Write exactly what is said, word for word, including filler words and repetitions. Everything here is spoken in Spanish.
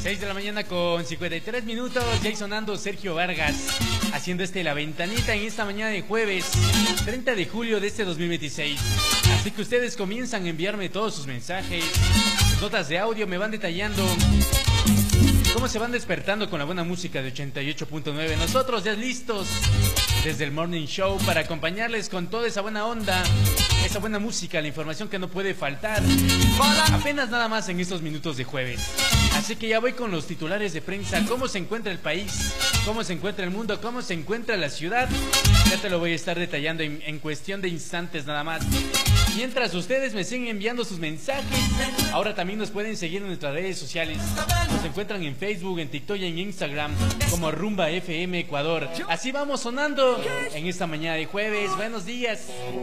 seis de la mañana con cincuenta y tres minutos, ya ahí sonando Sergio Vargas, haciendo este La Ventanita en esta mañana de jueves, treinta de julio de este dos mil veintiséis. Así que ustedes comienzan a enviarme todos sus mensajes, sus notas de audio, me van detallando cómo se van despertando con la buena música de ochenta y ocho punto nueve. Nosotros ya listos desde el Morning Show para acompañarles con toda esa buena onda, esa buena música, la información que no puede faltar, apenas nada más en estos minutos de jueves. Así que ya voy con los titulares de prensa, cómo se encuentra el país, cómo se encuentra el mundo, cómo se encuentra la ciudad. Ya te lo voy a estar detallando en, en cuestión de instantes nada más. Mientras ustedes me siguen enviando sus mensajes, ahora también nos pueden seguir en nuestras redes sociales. Nos encuentran en Facebook, en TikTok y en Instagram como Rumba F M Ecuador. Así vamos sonando en esta mañana de jueves. Buenos días.